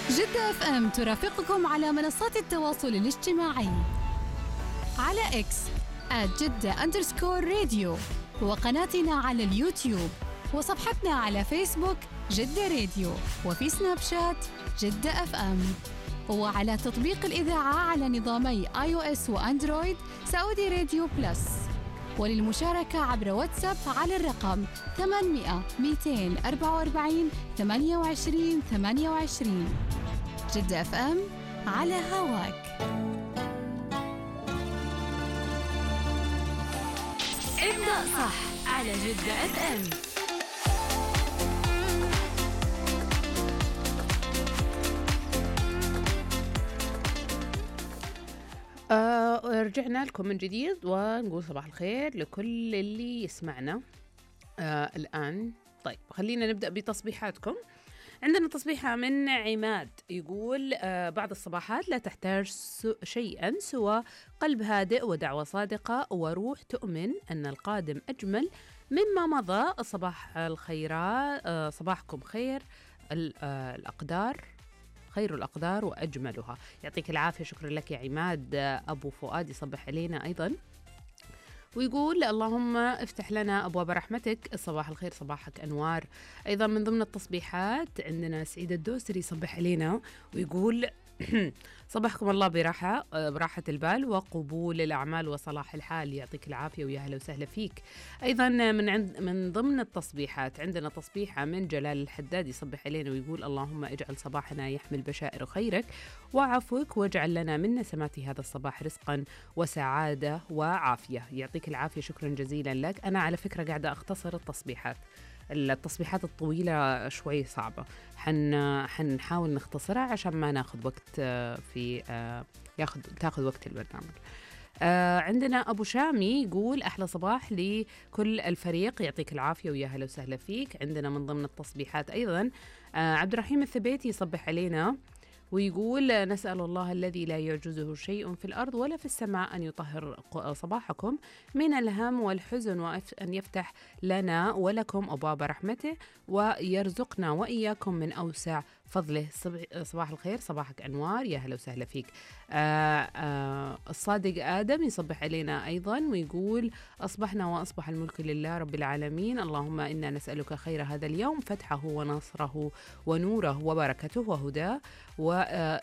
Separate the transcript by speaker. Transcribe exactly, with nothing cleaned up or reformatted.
Speaker 1: جدة اف ام ترافقكم على منصات التواصل الاجتماعي على اكس آت جدة أندرسكور راديو، وقناتنا على اليوتيوب، وصفحتنا على فيسبوك جدة راديو، وفي سناب شات جدة اف ام، وعلى تطبيق الإذاعة على نظامي آي أو إس وأندرويد سعودي راديو بلس. وللمشاركة عبر واتساب على الرقم ثمانمائة مئتين وأربعة وأربعين ثمانية وعشرين ثمانية وعشرين. جدة اف ام على هواك.
Speaker 2: ابدأ صح على جدة اف ام.
Speaker 3: آه رجعنا لكم من جديد ونقول صباح الخير لكل اللي يسمعنا آه الآن. طيب خلينا نبدأ بتصبيحاتكم. عندنا تصبيحة من عماد يقول آه بعض الصباحات لا تحتاج شيئا سوى قلب هادئ ودعوة صادقة وروح تؤمن أن القادم أجمل مما مضى. صباح الخيرات، آه صباحكم خير. آه الأقدار خير الأقدار وأجملها. يعطيك العافية. شكرا لك يا عماد. أبو فؤاد يصبح علينا أيضا ويقول اللهم افتح لنا أبواب رحمتك. صباح الخير، صباحك أنوار. أيضا من ضمن التصبيحات عندنا سعيد الدوسري يصبح علينا ويقول صباحكم الله براحة براحة البال وقبول الأعمال وصلاح الحال. يعطيك العافية ويا هلا وسهلا فيك. أيضا من عند من ضمن التصبيحات عندنا تصبيحة من جلال الحداد يصبح علينا ويقول اللهم اجعل صباحنا يحمل بشائر خيرك وعفوك واجعل لنا من نسمات هذا الصباح رزقا وسعادة وعافية. يعطيك العافية. شكرا جزيلا لك. أنا على فكرة قاعدة أختصر التصبيحات، التصبيحات الطويلة شوي صعبة، حن حنحاول نختصرها عشان ما ناخذ وقت في ياخذ تاخذ وقت البرنامج. آه عندنا أبو شامي يقول أحلى صباح لكل الفريق. يعطيك العافية ويا هلا وسهلا فيك. عندنا من ضمن التصبيحات أيضا آه عبد الرحيم الثبيتي يصبح علينا ويقول نسأل الله الذي لا يعجزه شيء في الأرض ولا في السماء أن يطهر صباحكم من الهم والحزن وأن يفتح لنا ولكم أبواب رحمته ويرزقنا وإياكم من أوسع فضله. صباح الخير، صباحك أنوار. يا هلا وسهلا فيك. آآ آآ الصادق آدم يصبح علينا أيضا ويقول أصبحنا وأصبح الملك لله رب العالمين. اللهم إنا نسألك خير هذا اليوم، فتحه ونصره ونوره وبركته وهداه، و